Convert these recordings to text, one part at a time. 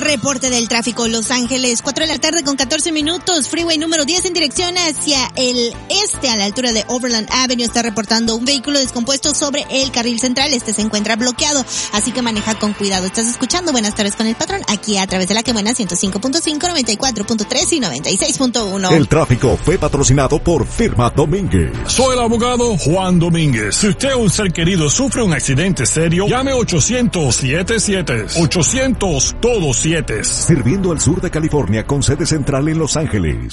Reporte del tráfico. Los Ángeles, 4 de la tarde con 14 minutos. Freeway número 10 en dirección hacia el este, a la altura de Overland Avenue, está reportando un vehículo descompuesto sobre el carril central. Este se encuentra bloqueado, así que maneja con cuidado. Estás escuchando Buenas tardes con el patrón, aquí a través de La Que Buena 105.5, 94.3 y 96.1. El tráfico fue patrocinado por Firma Domínguez. Soy el abogado Juan Domínguez. Si usted o un ser querido sufre un accidente serio, llame 800-77. 800 todos 7. Sirviendo al sur de California con sede central en Los Ángeles.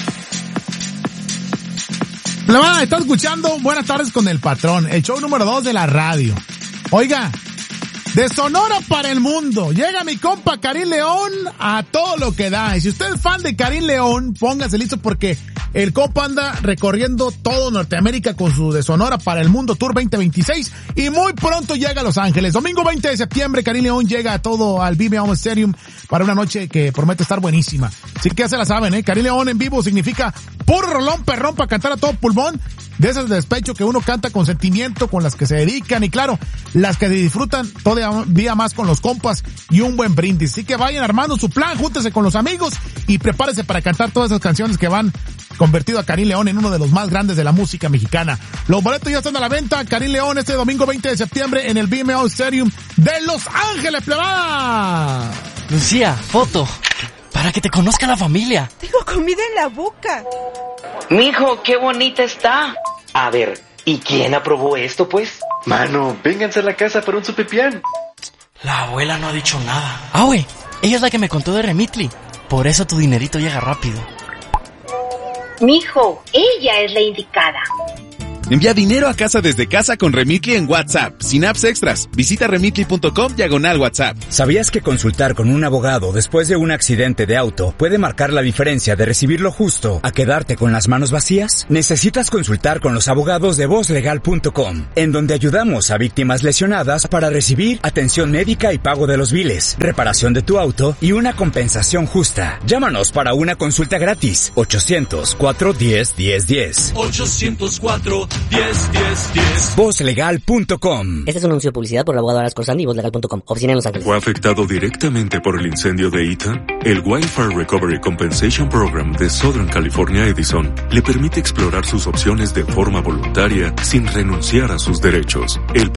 Está escuchando Buenas tardes con el patrón, el show número 2 de la radio. Oiga, de Sonora para el mundo, llega mi compa Karim León a todo lo que da. Y si usted es fan de Karim León, póngase listo porque el compa anda recorriendo todo Norteamérica con su De Sonora para el Mundo Tour 2026 y muy pronto llega a Los Ángeles. Domingo 20 de septiembre, Karim León llega a todo al BB Stadium para una noche que promete estar buenísima. Así que ya se la saben, Karim León en vivo significa puro rolón perrón para cantar a todo pulmón. De esas de despecho que uno canta con sentimiento, con las que se dedican y claro, las que disfrutan todavía más con los compas y un buen brindis. Así que vayan armando su plan, júntense con los amigos y prepárense para cantar todas esas canciones que van convertido a Karim León en uno de los más grandes de la música mexicana. Los boletos ya están a la venta. Karim León este domingo 20 de septiembre en el BMO Stadium de Los Ángeles, plebada. Lucía, foto, para que te conozca la familia. Tengo comida en la boca. Mijo, qué bonita está. A ver, ¿y quién aprobó esto, pues? Mano, vénganse a la casa para un supipián. La abuela no ha dicho nada. Ah, güey, ella es la que me contó de Remitly. Por eso tu dinerito llega rápido. Mijo, ella es la indicada. Envía dinero a casa desde casa con Remitly en WhatsApp, sin apps extras. Visita remitly.com/WhatsApp. ¿Sabías que consultar con un abogado después de un accidente de auto puede marcar la diferencia de recibir lo justo a quedarte con las manos vacías? Necesitas consultar con los abogados de vozlegal.com, en donde ayudamos a víctimas lesionadas para recibir atención médica y pago de los biles, reparación de tu auto y una compensación justa. Llámanos para una consulta gratis. 800-410-1010. 800-410-1010. Vozlegal.com. Este es un anuncio de publicidad por el abogado Aras Corsandi y Vozlegal.com. Oficina en Los Ángeles. ¿Fue afectado directamente por el incendio de Ethan? El Wildfire Recovery Compensation Program de Southern California Edison le permite explorar sus opciones de forma voluntaria sin renunciar a sus derechos. El